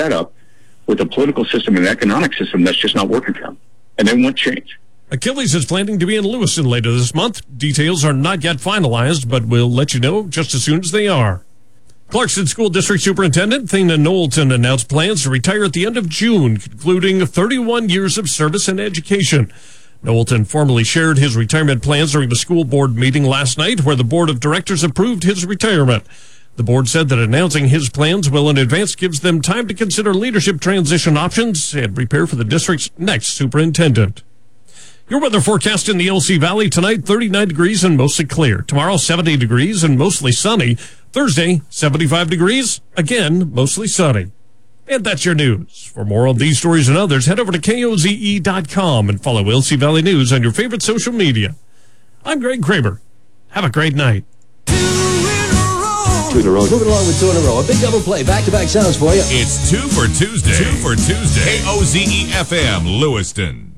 fed up with a political system and an economic system that's just not working for them. And they want change. Achilles is planning to be in Lewiston later this month. Details are not yet finalized, but we'll let you know just as soon as they are. Clarkston School District Superintendent Thena Knowlton announced plans to retire at the end of June, concluding 31 years of service and education. Knowlton formally shared his retirement plans during the school board meeting last night, where the board of directors approved his retirement. The board said that announcing his plans well in advance gives them time to consider leadership transition options and prepare for the district's next superintendent. Your weather forecast in the LC Valley tonight, 39 degrees and mostly clear. Tomorrow, 70 degrees and mostly sunny. Thursday, 75 degrees, again, mostly sunny. And that's your news. For more on these stories and others, head over to KOZE.com and follow LC Valley News on your favorite social media. I'm Greg Kramer. Have a great night. 2 in a row. Moving along with 2 in a row. A big double play. Back-to-back sounds for you. It's 2 for Tuesday. KOZE FM, Lewiston.